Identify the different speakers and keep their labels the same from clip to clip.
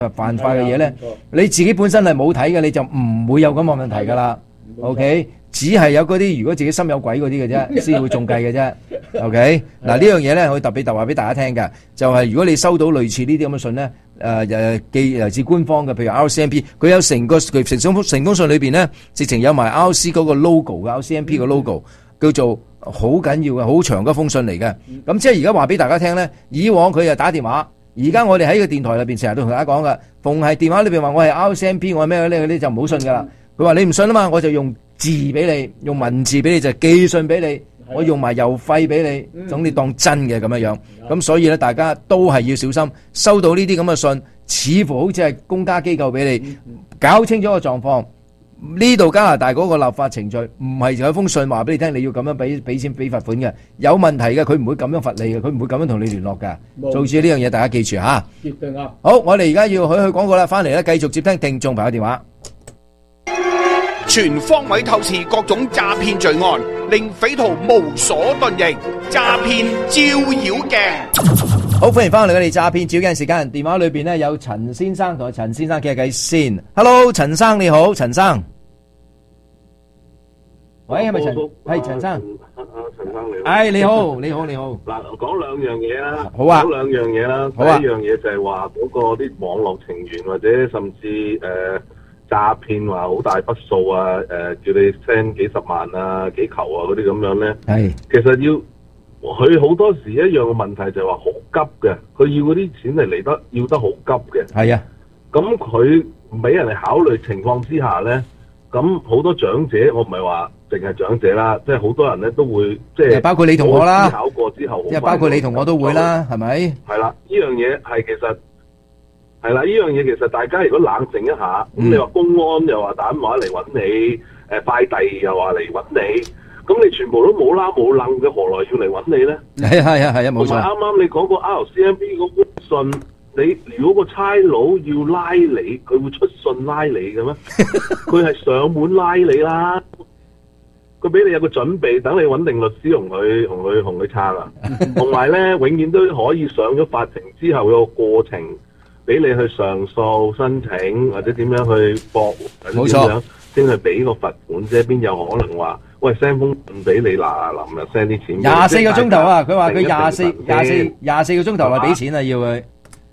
Speaker 1: 犯法嘅嘢咧，你自己本身係冇睇嘅，你就唔會有咁嘅問題噶啦。OK， 只係有嗰啲如果自己心有鬼嗰啲嘅啫，先會中計嘅啫。OK， 嗱呢樣嘢咧，我特別話俾大家聽嘅，就係如果你收到類似呢啲咁嘅信咧，寄嚟自官方嘅，譬如 RCMP， 佢有成封信裏邊咧，直情有埋 RC 嗰個 logo 嘅 RCMP 個 logo， 叫做好緊要嘅，好長嗰封信嚟嘅。咁即係而家話俾大家聽咧，以往佢就打電話，而家我哋喺個電台裏邊成日都同大家講嘅，逢係電話裏邊話我係 RCMP， 我係咩咧嗰啲就唔好信噶啦。佢話你唔信啊嘛，我就用字俾你，用文字俾你，就寄信俾你，我用埋郵費俾你，總之當真嘅咁樣樣。咁所以咧，大家都係要小心，收到呢啲咁嘅信，似乎好似係公家機構俾你，搞清楚個狀況。呢度加拿大嗰個立法程序唔係就有封信話俾你聽，你要咁樣俾錢俾罰款嘅，有問題嘅，佢唔會咁樣罰你嘅，佢唔會咁樣同你聯絡嘅。做住呢樣嘢，大家記住嚇。
Speaker 2: 絕對啱。
Speaker 1: 好，我哋而家要去廣告啦，翻嚟咧繼續接聽聽眾朋友電話。
Speaker 3: 全方位透視各種詐騙罪案，令匪徒無所遁形。詐騙照妖鏡。
Speaker 1: 好，歡迎翻嚟我哋詐騙照妖鏡時間。電話裏邊咧有陳先生同陳先生傾下偈先。Hello， 陳生你好，陳生。喂，係咪陳？係陳生。
Speaker 4: 陳生你好。
Speaker 1: 哎，你好，你好，你好。
Speaker 4: 嗱，講兩樣嘢啦。
Speaker 1: 好啊。
Speaker 4: 講兩樣嘢啦。
Speaker 1: 好啊。
Speaker 4: 第一樣嘢就係話嗰個啲網絡情緣或者甚至詐騙話好大筆數啊，叫你 send 幾十萬啊、幾球啊嗰啲咁樣咧。係。其實佢好多時一樣嘅問題就係話好急嘅，佢要嗰啲錢嚟要得好急嘅。係啊。咁佢唔俾人哋考慮情況之下咧，咁好多長者，我唔係話淨係長者啦，即係好多人咧都會即係包括你同我啦。思考過之後，即係包括你同我都會啦，係咪？係啦，呢樣嘢係其實。係啦，呢樣嘢其實大家如果冷靜一下，咁你話公安又話打電話嚟揾你，快遞又話嚟揾你，咁你全部都冇啦冇楞嘅，何來要嚟揾你咧？係啊，冇錯。同埋啱啱你講個 RCMP 嗰封信，你如果個差佬要拉你，佢會出信拉你嘅咩？佢係上門拉你啦，佢俾你有個準備，等你揾定律師同佢撐啊。同埋咧，永遠都可以上咗法庭之後有個過程。俾你去上訴申請或者點樣去駁或者點樣先去俾個罰款啫，邊有可能話喂 send 封信俾你嗱臨日 send 啲錢？24個鐘頭啊！佢話佢24個鐘頭內俾錢啊，要佢。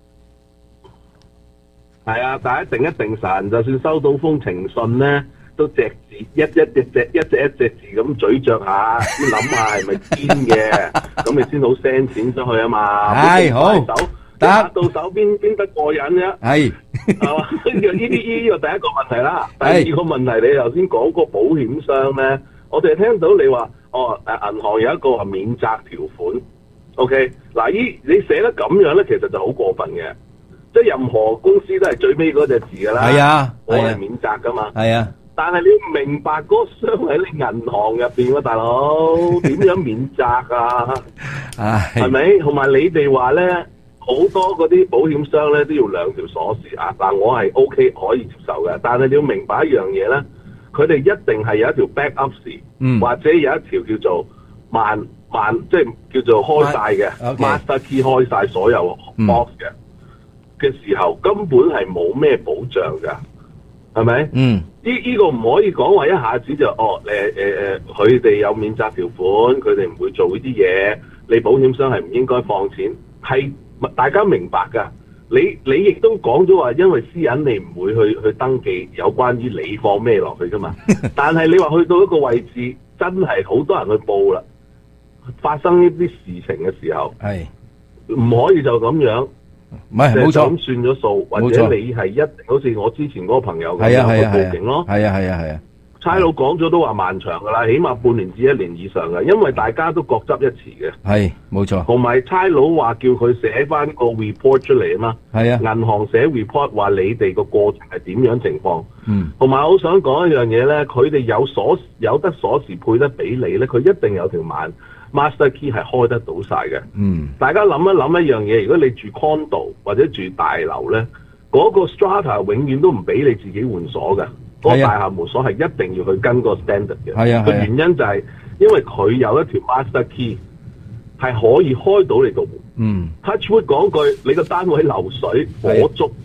Speaker 4: 係啊，但係一定神，就算收到封情信咧，都隻字一隻字咁咀嚼下，先諗下係咪堅嘅，咁你先好 send 錢出去啊嘛。係好。打到手邊得過癮啫，係嘛？呢個第一個問題啦。第二個問題，你頭先講個保險箱咧，我哋聽到你話銀行有一個免責條款 ，OK？ 嗱，你寫得咁樣咧，其實就好過分嘅，即係任何公司都係最尾嗰隻字噶啦。係啊，我係免責噶嘛。係啊，但係你要明白嗰個箱喺你銀行入邊喎，大佬點樣免責啊？係咪？同埋你哋話咧？好多嗰啲保險箱咧都要兩條鎖匙啊！嗱，我係 OK 可以接受嘅，但係你要明白一樣嘢咧，佢哋一定係有一條 backup 匙，或者有一條叫做萬即係叫做開晒嘅 master key 開晒所有 box 嘅時候，根本係冇咩保障㗎，係咪？呢個唔可以講話一下子就佢哋有免責條款，佢哋唔會做呢啲嘢，你保險箱係唔應該放錢，係。大家明白㗎，你亦都講咗話，因為私隱你唔會去登記有關於你放咩落去㗎嘛。但係你話去到一個位置，真係好多人去報啦，發生呢啲事情嘅時候，係唔可以就咁樣，唔係冇錯咁算咗數，或者你係一定好似我之前嗰個朋友咁樣去報警咯。係啊。差佬講咗都話漫長噶啦，起碼半年至1年以上嘅，因為大家都各執一詞嘅。係，冇錯。同埋差佬話叫佢寫翻個 report 出嚟啊嘛。係啊。銀行寫 report 話你哋個過程係點樣情況。同埋我想講一樣嘢咧，佢哋有得鎖匙配得俾你咧，佢一定有條master key 係開得到晒嘅。大家諗一諗一樣嘢，如果你住 condo 或者住大樓咧，嗰個 strata 永遠都唔俾你自己換鎖嘅。嗰個大廈門鎖係一定要去跟個 standard 嘅，個原因就係因為佢有一條 master key 係可以開到你度門。Touchwood 講句，你個單位漏水火燭，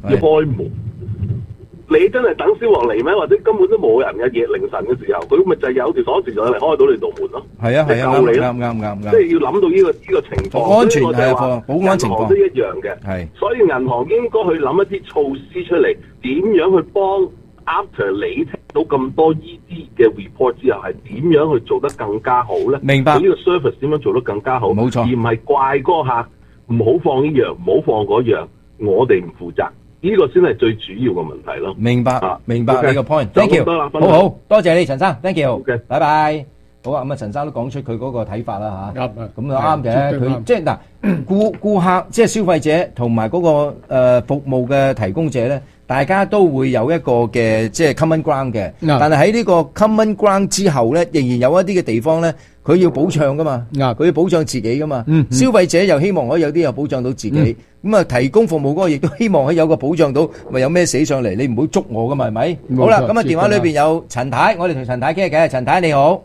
Speaker 4: 要開門。你真係等消防嚟咩？或者根本都冇人嘅夜凌晨嘅時候，佢咪就係有條鎖匙就嚟開到你道門咯。
Speaker 1: 係啊，
Speaker 4: 救你咯，
Speaker 1: 啱。
Speaker 4: 即係要諗到呢個情況。
Speaker 1: 安全係保安情況
Speaker 4: 銀行都一樣嘅。係，所以銀行應該去諗一啲措施出嚟，點樣去幫 after 你聽到咁多依啲嘅 report 之後，係點樣去做得更加好咧？
Speaker 1: 明白。
Speaker 4: 呢個 service 點樣做得更加好？
Speaker 1: 冇錯，而
Speaker 4: 唔係怪嗰個客唔好放呢樣，唔好放嗰樣，我哋唔負責。呢個先係最主要嘅問題咯。
Speaker 1: 明白，明白你個 point。Thank you，好多謝你陳生 ，Thank you，拜拜。好啊，咁啊，陳生都講出佢嗰個睇法啦嚇。咁啊啱嘅，佢即係嗱，顧客即係消費者同埋嗰個服務嘅提供者咧，大家都會有一個嘅即係 common ground 嘅。但係喺呢個 common ground 之後咧，仍然有一啲嘅地方咧，佢要保障噶嘛，佢要保障自己噶嘛。消費者又希望可以有啲又保障到自己。咁啊，提供服務嗰個亦都希望可以有個保障到，咪有咩死上嚟，你唔好捉我噶嘛，係咪？好啦，咁啊電話裏邊有陳太，我哋同陳太傾下偈。陳太你好。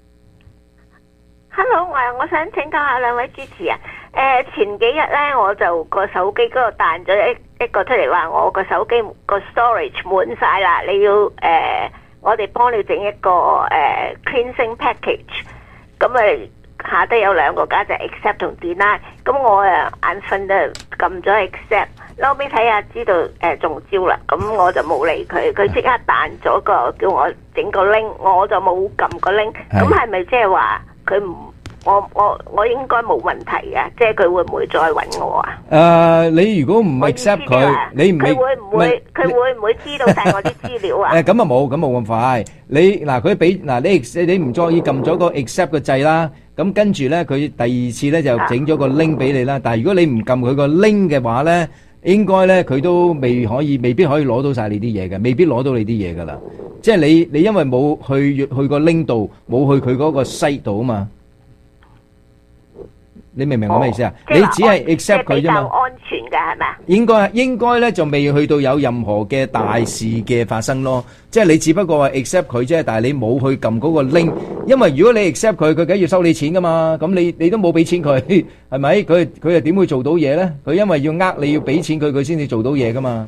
Speaker 2: Hello， 我想請教下兩位主持人。前幾日咧，我就個手機嗰度彈咗一個出嚟，話我個手機個 storage 滿晒啦，你要我哋幫你整一個cleansing package。咁下低有兩個價就 accept 同 deny。咁我眼瞓就撳咗 accept，後尾睇下知道中招啦，咁我就冇理佢，佢即刻彈咗個叫我整個 link，我就冇撳個 link。咁係咪即係話？佢唔，我應該冇問題嘅，即係佢會唔會再揾我啊？
Speaker 1: 你如果唔 accept 佢，你唔
Speaker 2: 佢會唔會知道晒我啲資料啊？
Speaker 1: 咁啊冇咁快。佢俾你唔再意撳咗個 accept 個掣啦，咁跟住咧佢第二次咧就整咗個 link 俾你啦。但係如果你唔撳佢個 link 嘅話咧，應該咧佢都未必可以攞到晒你啲嘢嘅，未必攞到你啲嘢噶啦。即係你因為冇去個 link 度，冇去佢嗰個 site 度啊嘛，你明唔明我咩意思啊？你只係 accept 佢啫嘛。比較
Speaker 2: 安全㗎係咪啊？
Speaker 1: 應該咧就未去到有任何嘅大事嘅發生咯。即係你只不過係 accept 佢啫，但係你冇去撳嗰個 link，因為如果你 accept 佢，佢梗係要收你錢噶嘛。咁你都冇俾錢佢，係咪？佢又點會做到嘢咧？佢因為要你要俾錢佢，佢先至做到嘢噶嘛。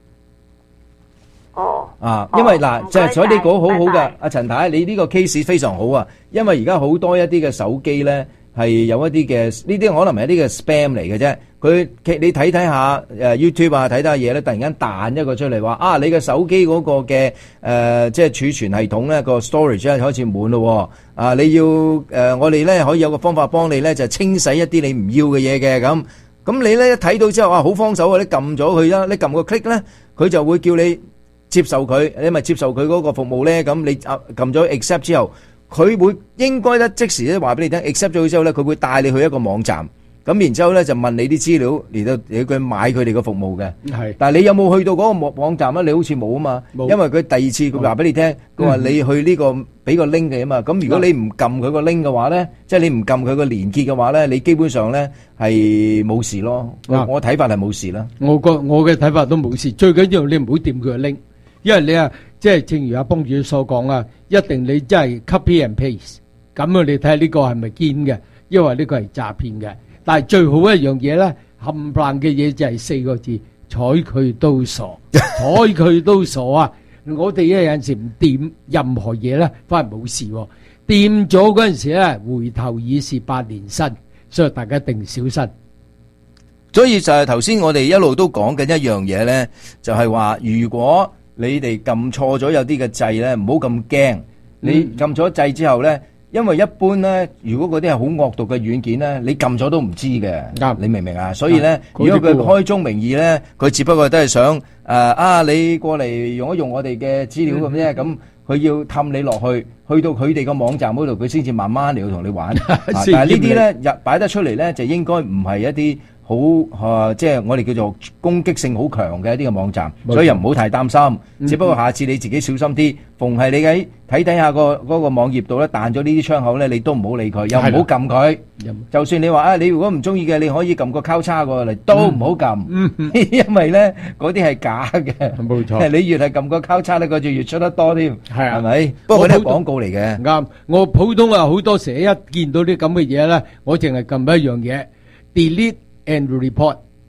Speaker 1: 因為即係所以你講好好噶，阿陳太，你呢個 case 非常好啊。因為而家好多一啲嘅手機咧係有一啲嘅呢啲可能係一啲嘅 spam 嚟嘅啫。你睇下YouTube 啊，睇下嘢咧，突然間彈一個出嚟話你嘅手機嗰個嘅即係儲存系統咧個 storage 咧開始滿咯。你要我哋咧可以有個方法幫你咧就清洗一啲你唔要嘅嘢嘅咁。咁你咧一睇到之後好幫手啊！你撳咗佢啦，你撳個 click 咧，佢就會叫你接受佢，你咪接受佢嗰個服務咧。咁你撳咗 accept 之後，佢會應該咧即時咧話俾你聽 accept 咗之後咧，佢會帶你去一個網站。咁然之後咧就問你啲資料嚟到佢買佢哋嘅服務嘅。係，但係你有冇去到嗰個網站咧？你好似冇啊嘛。冇，因為佢第二次佢話俾你聽，佢話你去呢個俾個 link 嘅啊嘛。咁如果你唔撳佢個 link 嘅話咧，即係你唔撳佢個連結嘅話咧，你基本上咧係冇事咯。我睇法係冇事啦。
Speaker 5: 我嘅睇法都冇事，最緊要你唔好掂佢個 link，因為你即係正如阿幫主所講啊，一定你真係 copy and paste，咁你睇下呢個係咪堅嘅，因為呢個係詐騙嘅。但係最好一樣嘢咧，冚唪唥嘅嘢就係4個字：睬佢都傻，睬佢都傻啊！我哋有陣時唔掂任何嘢咧，反而冇事喎。掂咗嗰陣時咧，回頭已是百年身，所以大家一定小心。
Speaker 1: 所以就係頭先我哋一路都講緊一樣嘢咧，就係話如果你哋撳錯咗有啲嘅掣咧，唔好咁驚。你撳咗掣之後咧。因為一般咧，如果嗰啲係好惡毒嘅軟件咧，你撳咗都唔知嘅，你明唔明啊？所以咧，如果佢開宗明義咧，佢只不過都係想你過嚟用一用我哋嘅資料咁啫，咁佢要氹你落去，去到佢哋個網站嗰度，佢先至慢慢嚟同你玩。但係呢啲咧擺得出嚟咧，就應該唔係一啲好即係我哋叫做攻擊性好強嘅一啲嘅網站，所以又唔好太擔心。只不過下次你自己小心啲，逢係你喺睇下嗰個網頁度咧彈咗呢啲窗口咧，你都唔好理佢，又唔好撳佢。就算你話你如果唔中意嘅，你可以撳個交叉過嚟，都唔好撳，因為咧嗰啲係假嘅。冇錯，你越係撳個交叉咧，佢就越出得多添。係咪？不過嗰啲係廣告嚟嘅。
Speaker 5: 啱，我普通好多時一見到啲咁嘅嘢咧，我淨係撳一樣嘢 delete and report，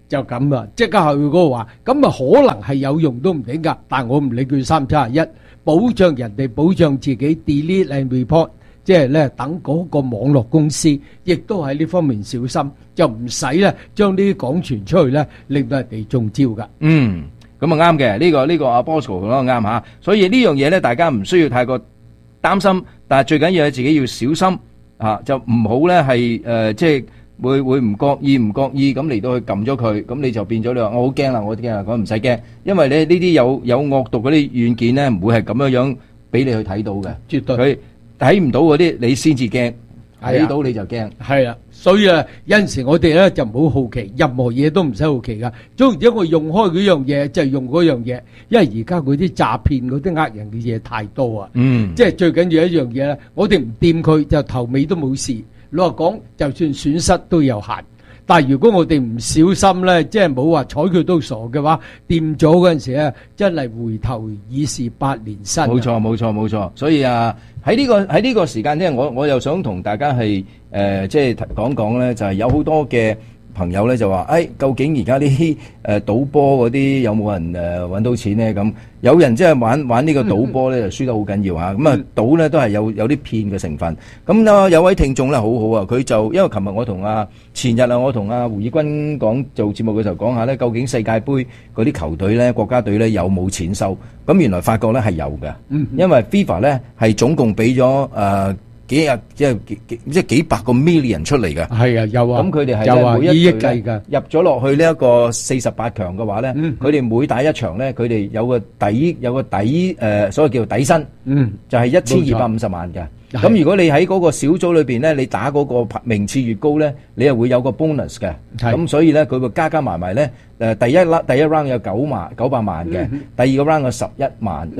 Speaker 5: 就咁啦，即刻去嗰個話，咁啊可能係有用都唔定㗎，但我唔理佢371，保障人哋，保障自己 delete and report， 即係咧等嗰個網絡公司亦都喺呢方面小心，就唔使咧將呢啲講傳出去咧，令到人哋中招㗎。
Speaker 1: 咁啊啱嘅，呢個阿 Bosco 講得啱嚇，所以呢樣嘢咧，大家唔需要太過擔心，但係最緊要係自己要小心啊，就唔好咧係即係會唔覺意咁嚟到去撳咗佢，咁你就變咗你話我好驚啦，我驚啦，講唔使驚，因為咧呢啲有惡毒嗰啲軟件咧，唔會係咁樣俾你去睇到嘅，
Speaker 5: 絕對
Speaker 1: 佢睇唔到嗰啲你先至驚，睇到你就驚。
Speaker 5: 係啊，所以啊，有陣時我哋咧就唔好好奇，任何嘢都唔使好奇噶。總之我用開嗰樣嘢就係用嗰樣嘢，因為而家嗰啲詐騙嗰啲呃人嘅嘢太多啊。即係最緊要一樣嘢咧，我哋唔掂佢就頭尾都冇事。老實講，就算損失都有限。但係如果我哋唔小心咧，即係冇話睬佢都傻嘅話，掂咗嗰陣時咧，真係回頭已是百年身。
Speaker 1: 冇錯。所以啊，喺呢個時間咧，我又想同大家係即係講講咧，就係有好多嘅朋友咧就話，究竟而家呢啲賭波嗰啲有冇人揾到錢咧？咁有人即係玩呢個賭波咧，就輸得好緊要嚇。咁啊賭咧都係有啲騙嘅成分。咁有位聽眾咧好好啊，佢就因為琴日前日我同阿胡以軍做節目嘅時候講下咧，究竟世界盃嗰啲球隊咧、國家隊咧有冇錢收？咁原來發覺咧係有嘅，因為 FIFA 咧係總共俾咗即係幾百個 million 出嚟嘅。係
Speaker 5: 啊，有啊。
Speaker 1: 咁佢哋係
Speaker 5: 有啊，
Speaker 1: 每一
Speaker 5: 億計㗎。
Speaker 1: 入咗落去呢一個48強嘅話咧，佢哋每打一場咧，佢哋有個底所謂叫做底薪，就係1250萬嘅。咁如果你喺嗰個小組裏邊咧，你打嗰個名次越高咧，你又會有個 bonus 嘅。咁所以咧，佢會加埋咧，第一 round 有900萬嘅，第二個 round 有11萬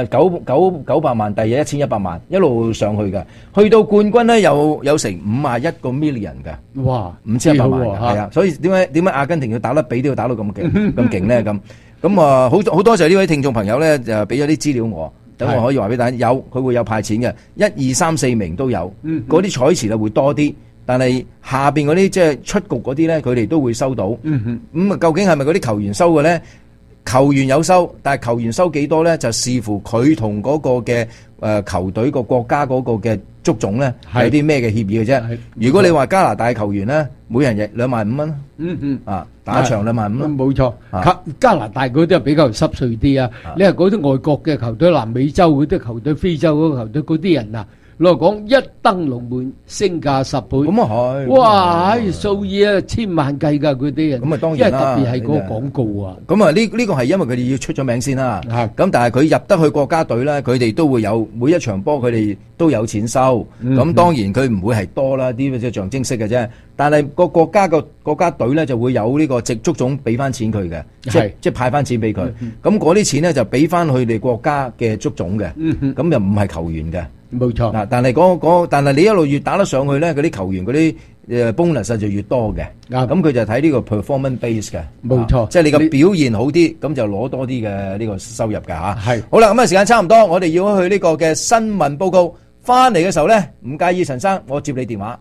Speaker 1: ，900萬，第二1100萬，一路上去嘅，去到冠軍咧有成51個 million 嘅。
Speaker 5: 哇
Speaker 1: ，5100萬嘅，係啊，所以點解阿根廷要打得比都要打到咁勁咧？咁啊，好多謝呢位聽眾朋友咧，就俾咗啲資料我。等我可以話俾大家，佢會有派錢嘅，1、2、3、4名都有，嗰啲彩池就會多啲，但係下邊嗰啲即係出局嗰啲咧，佢哋都會收到。咁啊，究竟係咪嗰啲球員收嘅咧？球員有收，但係球員收幾多咧？就視乎佢同嗰個嘅球隊個國家嗰個嘅足總咧有啲咩嘅協議嘅啫。如果你話加拿大球員咧，每人亦25000蚊，打一場25000蚊，
Speaker 5: 冇錯。加拿大嗰啲係比較濕碎啲啊。你係嗰啲外國嘅球隊，南美洲嗰啲球隊、非洲嗰個球隊嗰啲人啊，老實講一登龍門升價10倍。咁啊係。哇！數以千萬計㗎嗰啲人。咁啊當然啦。因為特別係嗰個廣告啊。咁啊呢個係因為佢哋要出咗名先啦。咁但係佢入得去國家隊咧，佢哋都會有每一場波佢哋都有錢收。咁當然佢唔會係多啦，啲即係象徵式嘅啫。但係個國家隊咧就會有呢個直足總俾翻錢佢嘅，即係派翻錢俾佢。咁嗰啲錢咧就俾翻佢哋國家嘅足總嘅，咁又唔係球員嘅。冇錯。嗱，但係你一路越打得上去咧，嗰啲球員嗰啲bonus 就越多嘅。咁佢就睇呢個 performance base 嘅。冇錯。即係你個表現好啲，咁就攞多啲嘅呢個收入㗎嚇。係。好啦，咁啊時間差唔多，我哋要去呢個嘅新聞報告。翻嚟嘅時候咧，唔介意陳生，我接你電話。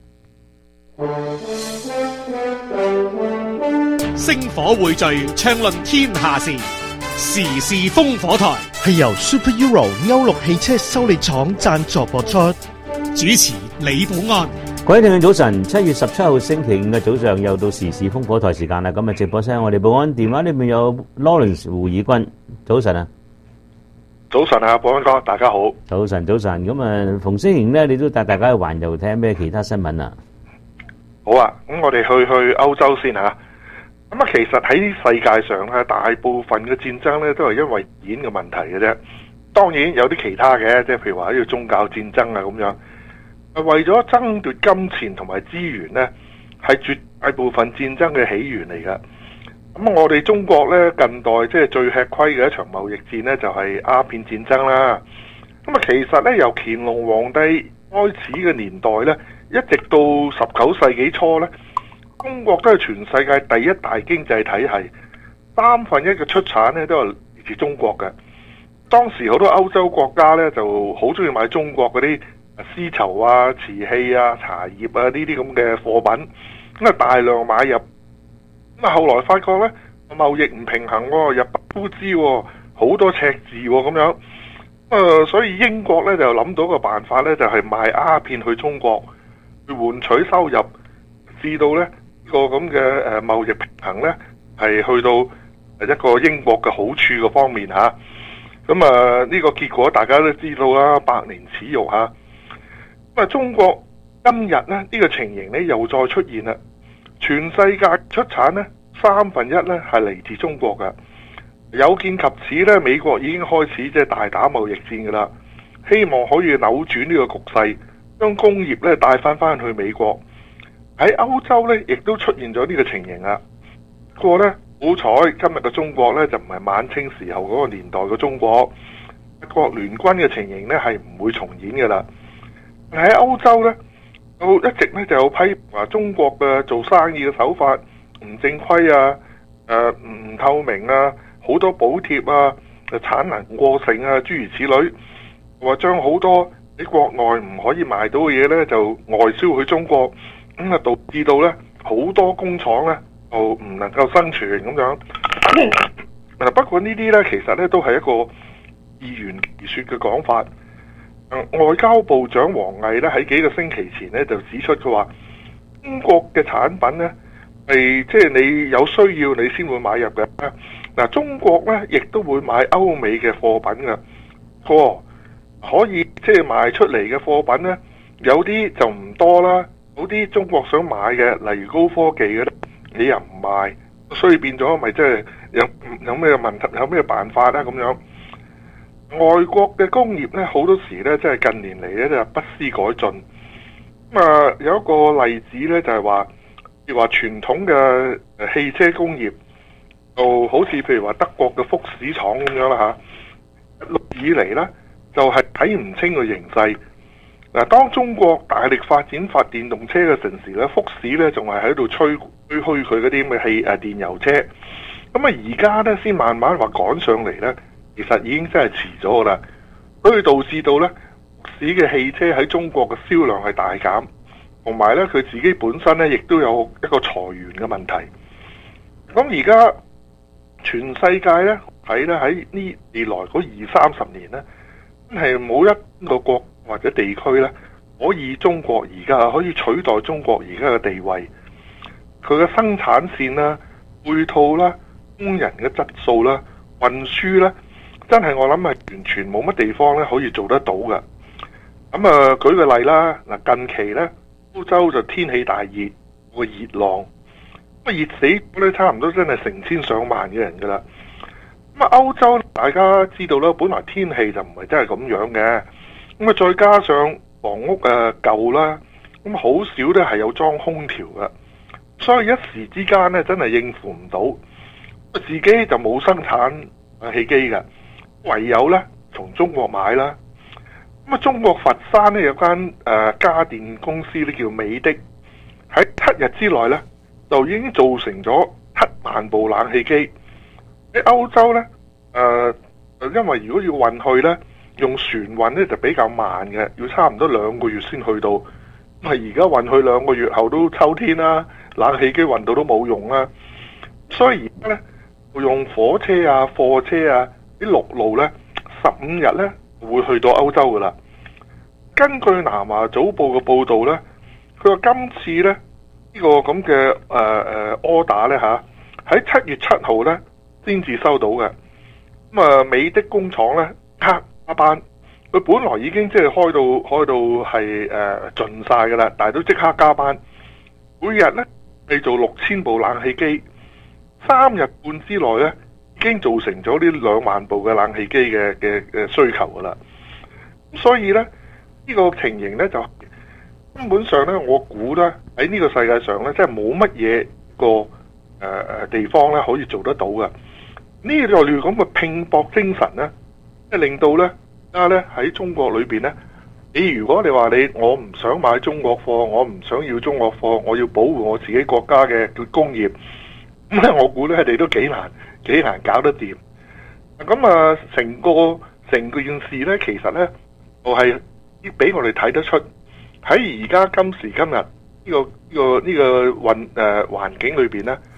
Speaker 6: 星火匯聚，暢論天下事，時事風火台係由 Super Euro 歐陸汽車修理廠贊助播出，主持李寶安。
Speaker 7: 各位聽眾早晨，7月17號星期5嘅早上又到時事風火台時間啦。咁啊直播聲我哋寶安電話裏面有 Lawrence 胡以軍，早晨啊！
Speaker 8: 早晨啊，寶安哥，大家好。
Speaker 7: 早晨。咁啊，逢星期咧，你都帶大家去環遊睇下咩其他新聞啊？
Speaker 8: 好啊，咁我哋去歐洲先吓。咁啊，其實喺世界上咧，大部分嘅戰爭咧都係因為錢嘅問題嘅啫。當然有啲其他嘅，即係譬如話呢個宗教戰爭啊咁樣。為咗爭奪金錢同埋資源咧，係絕大部分戰爭嘅起源嚟噶。咁我哋中國咧近代即係最吃虧嘅一場貿易戰咧，就係鴉片戰爭啦。咁啊，其實咧由乾隆皇帝開始嘅年代咧，一直到19世紀初咧，中國都係全世界第一大經濟體系，1/3嘅出產咧都係嚟自中國嘅。當時好多歐洲國家咧就好中意買中國嗰啲絲綢啊、瓷器啊、茶葉啊呢啲咁嘅貨品，咁啊大量買入。 咁啊後來發覺咧貿易唔平衡喎，入不敷支喎，好多赤字喎咁樣。所以英國咧就諗到個辦法咧，就係賣鴉片去中國，去換取收入，至到咧呢個咁嘅貿易平衡咧係去到一個英國嘅好處嘅方面嚇。咁呢個結果大家都知道啦，百年恥辱嚇。咁中國今日咧呢個情形咧又再出現啦，全世界出產咧1/3咧係嚟自中國嘅。有見及此咧，美國已經開始即係大打貿易戰㗎啦，希望可以扭轉呢個局勢，將工業咧帶翻去美國。喺歐洲咧，亦都出現咗呢個情形啦。不過咧，好彩今日嘅中國咧就唔係晚清時候嗰個年代嘅中國，德國聯軍嘅情形咧係唔會重演㗎啦。喺歐洲咧，一直咧就有批話中國嘅做生意嘅手法唔正規啊，唔透明啊。好多補貼啊，產能過剩啊，諸如此類，話將好多喺國外唔可以賣到嘅嘢呢，就外銷去中國，咁導致到呢好多工廠呢就唔能夠生存咁樣。不過呢啲呢，其實呢都係一個自圓其說嘅講法。外交部長王毅呢喺幾個星期前呢就指出佢話，中國嘅產品呢係即係你有需要你先會買入嘅。嗱，中國咧亦都會買歐美嘅貨品嘅，可以即係賣出嚟嘅貨品咧，有啲就唔多啦，有啲中國想買嘅，例如高科技嘅咧，你又唔賣，所以變咗咪即係有咩問題，有咩辦法咧咁樣？外國嘅工業咧好多時咧，即係近年嚟咧就不思改進。咁有一個例子咧就係話，譬如話傳統嘅汽車工業。就好似譬如話德國嘅福士廠咁樣啦嚇，一路以嚟呢，就係睇唔清個形勢。嗱，當中國大力發展發電動車嘅陣時呢，福士呢仲係喺度吹噓佢嗰啲咁嘅電油車。咁而家呢，先慢慢話趕上嚟呢，其實已經真係遲咗噶啦。所以導致到呢，福士嘅汽車喺中國嘅銷量係大減，同埋呢，佢自己本身呢亦都有一個裁員嘅問題。咁而家全世界咧睇咧喺呢未來嗰20-30年咧，真係冇一個國或者地區咧可以中國而家可以取代中國而家嘅地位。佢嘅生產線啦、配套啦、工人嘅質素啦、運輸咧，真係我諗係完全冇乜地方咧可以做得到嘅。咁舉個例啦，嗱近期咧歐洲就天氣大熱，個熱浪。咁熱死咧，差唔多真係成千上萬嘅人噶啦。咁歐洲大家知道啦，本來天氣就唔係真係咁樣嘅。咁再加上房屋舊啦，咁好少咧係有裝空調嘅，所以一時之間咧真係應付唔到。自己就冇生產氣機嘅，唯有咧從中國買啦。咁中國佛山咧有間家電公司咧叫美的，喺7日之內咧，就已經造成咗7萬部冷氣機。喺歐洲呢，因為如果要運去呢，用船運呢就比較慢嘅，要差唔多2個月先去到。咁而家運去2個月後都秋天啦，冷氣機運到都冇用啦。所以而家呢，用火車啊、貨車啊啲陸路呢，15日呢會去到歐洲噶啦。根據南華早報嘅報導呢，佢話今次呢，呢個咁嘅order 咧嚇，喺7月7號咧先至收到嘅。咁美的工廠咧加班，佢本來已經即係開到係盡晒㗎啦，但係都即刻加班。每日咧製造6000部冷氣機，3日半之內咧已經造成咗呢2萬部嘅冷氣機嘅需求㗎啦。咁所以咧呢個情形咧就根本上咧，我估咧喺呢個世界上咧，真係冇乜嘢個地方咧可以做得到嘅。呢個類咁嘅拼搏精神咧，即係令到咧而家咧喺中國裏邊咧，如果你話我唔想買中國貨，我唔想要中國貨，我要保護我自己國家嘅工業，咁咧我估咧你都幾難搞得掂。咁成件事咧，其實咧就係俾我哋睇得出。喺而家今時今日呢個環境裏邊呢，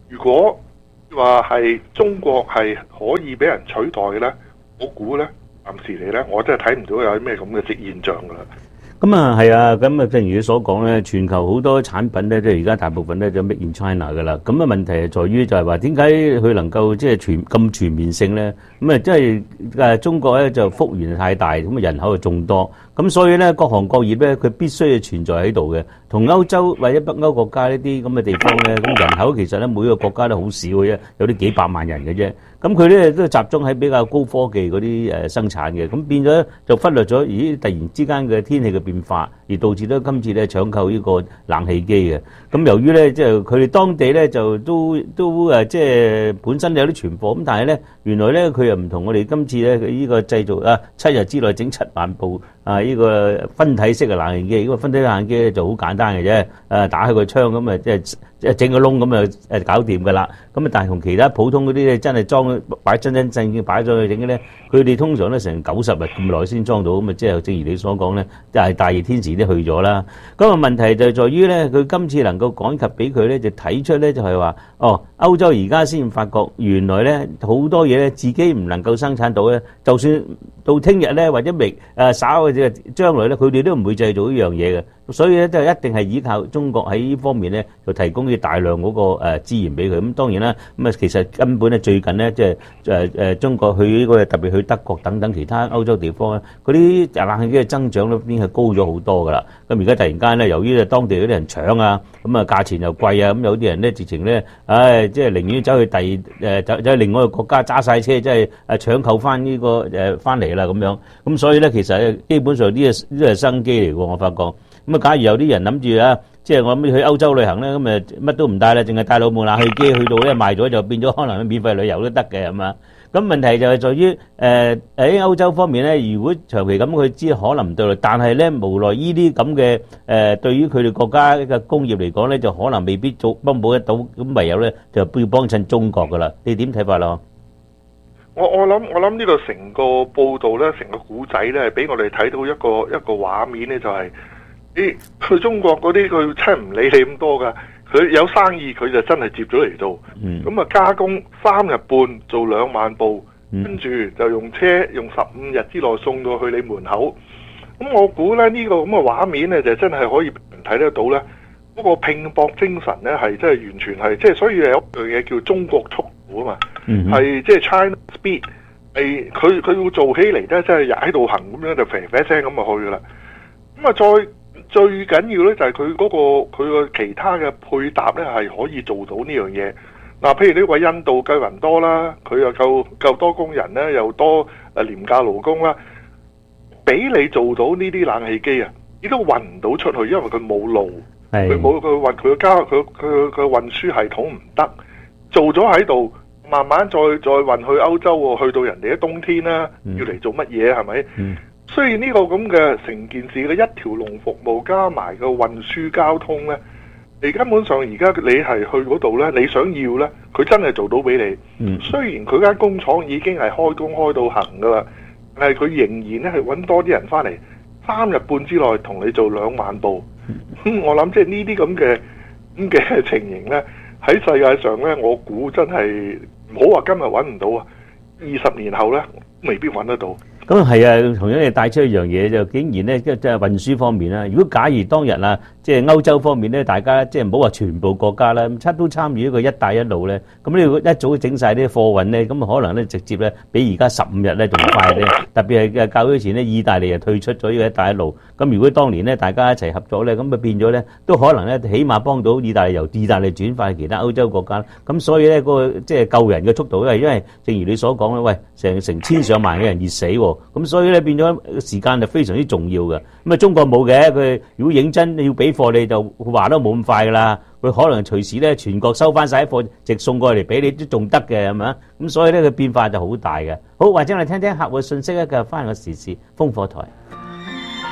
Speaker 8: 如果話係中國係可以俾人取代嘅咧，我估咧暫時嚟咧，我真係睇唔到有啲咩咁嘅現象㗎啦。
Speaker 7: 咁啊，係啊，咁啊，正如你所講咧，全球好多產品咧，即係而家大部分咧就 Made in China 噶啦。咁啊，問題係在於就係話點解佢能夠即係咁全面性咧？咁啊，即係中國咧就幅員太大，咁啊人口又眾多，咁所以咧各行各業咧佢必須要存在喺度嘅。同歐洲或者北歐國家呢啲咁嘅地方咧，咁人口其實咧每個國家都好少嘅啫，有啲幾百萬人嘅啫。咁佢咧都集中喺比較高科技嗰啲生產嘅，咁變咗就忽略咗，突然之間嘅天氣嘅變化，而導致咗今次咧搶購呢個冷氣機嘅。咁由於咧即係佢哋當地咧就都即係本身有啲存貨，咁但係咧原來咧佢又唔同我哋今次咧呢個製造7日之內整7萬部呢個分體式嘅冷氣機。呢個分體冷氣機咧就好簡單嘅啫，打開個窗咁即係整個窿咁搞掂㗎啦。咁但係同其他普通嗰啲咧真係擺真正擺咗去整嘅咧，佢哋通常咧成90日咁耐先裝到，咁啊即係正如你所講咧，就係大熱天時都去咗啦。咁啊問題就在於咧，佢今次能夠趕及俾佢咧，就睇出咧就係話，歐洲而家先發覺原來咧好多嘢咧自己唔能夠生產到咧，就算到聽日咧或者稍或者將來咧，佢哋都唔會製造呢樣嘢嘅。所以咧，就一定係依靠中國喺呢方面咧，就提供大量嗰個資源俾佢。咁當然啦，咁啊其實根本咧最近咧，即係中國去呢個特別去德國等等其他歐洲地方咧，嗰啲冷氣機嘅增長咧已經係高咗好多噶啦。咁而家突然間咧，由於當地嗰啲人搶啊，咁啊價錢又貴啊，咁有啲人咧直情咧，即係寧願走去走去另外一個國家揸晒車，即係搶購翻呢個翻嚟啦咁樣。咁所以咧，其實基本上呢個係生機嚟㗎，我發覺。咁啊，假如有啲人諗住即係我諗去歐洲旅行咧，咁乜都唔帶啦，淨係帶老母冷氣機去到咧賣咗就變咗可能免費旅遊都得嘅，係嘛？咁問題就係在於喺歐洲方面咧，如果長期咁佢知可能唔對，但係咧無奈呢啲咁嘅對於佢哋國家嘅工業嚟講咧，就可能未必幫補得到，咁唯有咧就要幫襯中國噶啦。你點睇法咯？
Speaker 8: 我諗呢個成個報導咧，成個古仔咧，俾我哋睇到一個畫面咧，就係。去中國嗰啲佢真係唔理你咁多噶，佢有生意佢就真係接咗嚟做，咁加工3日半做2萬部，跟住就用車用15日之內送到去你門口。咁我估咧呢個咁嘅畫面咧就真係可以睇得到咧，嗰個拼搏精神咧係真係完全係即係，所以有一樣嘢叫中國速度啊嘛，係即係 China Speed， 係佢要做起嚟咧，真係喺度行咁樣就啡啡聲咁就去噶啦。咁啊最緊要咧就係佢個其他嘅配搭咧係可以做到呢樣嘢。嗱，譬如呢個印度計雲多啦，佢又夠多工人咧，又多廉價勞工啦，俾你做到呢啲冷氣機啊，你都運唔到出去，因為佢冇路，佢冇佢運輸系統唔得，做咗喺度，慢慢再運去歐洲喎，去到人哋嘅冬天啦，要嚟做乜嘢係咪？所以呢個咁嘅成件事嘅一條龍服務加埋個運輸交通呢，你根本上而家你係去嗰度呢，你想要呢，佢真係做到俾你。雖然佢間工廠已經係開工開到行噶啦，但係佢仍然咧係揾多啲人翻嚟，3日半之內同你做2萬部。我諗即係呢啲咁嘅情形呢，喺世界上呢，我估真係唔好話今日揾唔到啊，20年後呢，未必揾得到。
Speaker 7: 咁係啊，同樣你帶出一樣嘢就竟然咧，即係運輸方面啦。如果假如當日啊，即係歐洲方面咧，大家即係唔好話全部國家啦，都參與一個一帶一路咧，咁呢一早整晒啲貨運咧，咁可能咧直接咧比而家15日咧仲快咧。特別係較早前咧，意大利就退出咗呢個一帶一路。咁如果當年咧大家一齊合作咧，咁啊變咗咧都可能咧起碼幫到意大利由意大利轉化其他歐洲國家。咁所以咧個即係救人嘅速度咧，因為正如你所講咧，喂成千上萬嘅人熱死喎。咁所以咧變咗時間就非常之重要嘅。咁啊中國冇嘅，佢如果認真要俾貨你就話都冇咁快噶啦。佢可能隨時咧全國收翻晒啲貨，直送過嚟俾你都仲得嘅，係咪啊？咁所以咧佢變化就好大嘅。好，或者我哋聽聽客戶信息咧，繼續翻個時事風火台。